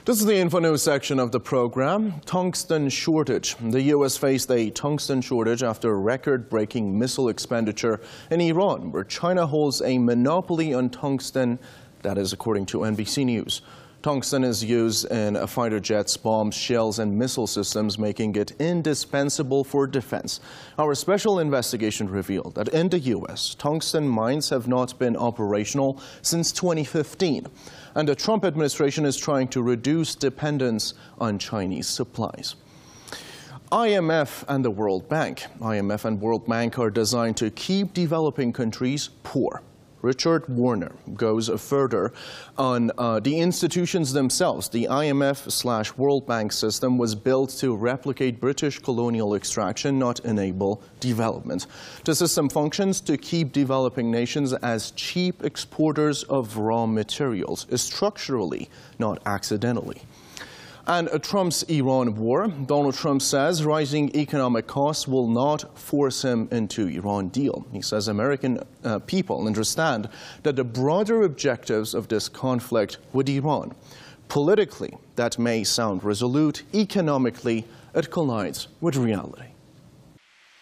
This is the Info News section of the program. Tungsten shortage. The U.S. faced a tungsten shortage after a record-breaking missile expenditure in Iran, where China holds a monopoly on tungsten. That is according to NBC News. Tungsten is used in fighter jets, bombs, shells, and missile systems, making it indispensable for defense. Our special investigation revealed that in the U.S., tungsten mines have not been operational since 2015. And the Trump administration is trying to reduce dependence on Chinese supplies. IMF and the World Bank. IMF and World Bank are designed to keep developing countries poor. Richard Warner goes further on the institutions themselves. The IMF/World Bank system was built to replicate British colonial extraction, not enable development. The system functions to keep developing nations as cheap exporters of raw materials, structurally, not accidentally. And Trump's Iran war. Donald Trump says rising economic costs will not force him into Iran deal. He says American people understand that the broader objectives of this conflict with Iran. Politically, that may sound resolute. Economically, it collides with reality.